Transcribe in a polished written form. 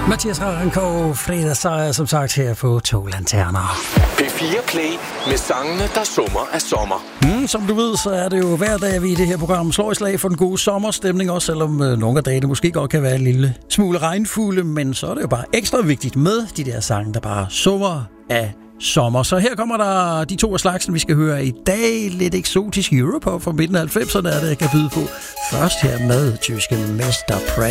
Mathias Rarenkow, fredagssejr som sagt her på Toglanterner. P4 Play med sangene, der summer af sommer. Som du ved, så er det jo hver dag, vi i det her program slår i slag for den gode sommerstemning, også selvom nogle af dagene måske godt kan være en lille smule regnfulde, men så er det jo bare ekstra vigtigt med de der sange, der bare summer af sommer. Så her kommer der de to af slagsen, vi skal høre i dag. Lidt eksotisk Europop fra midten af 90'erne er det, jeg kan byde på. Først her med tyske Mr. Pray.